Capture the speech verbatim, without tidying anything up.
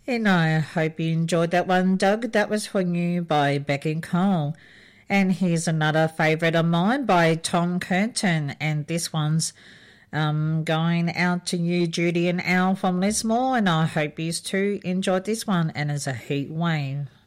And I hope you enjoyed that one, Doug. That was for you by Becky Cole. And here's another favourite of mine by Tom Curtin. And this one's um, going out to you, Judy and Al from Lismore. And I hope you too enjoyed this one. And it's a heat wave.